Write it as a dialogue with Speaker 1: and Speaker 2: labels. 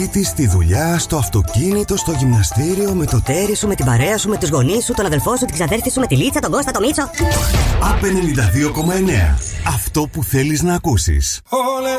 Speaker 1: Στη δουλειά, στο αυτοκίνητο, στο γυμναστήριο, με το τέρι σου, με την παρέα σου, με τους γονείς σου, τον αδελφό σου, την ξαδέρφη σου, με τη Λίτσα, τον Κώστα, τον Μίτσο.
Speaker 2: ΑΠ 92,9. Αυτό που θέλεις να ακούσεις.
Speaker 3: Όλε,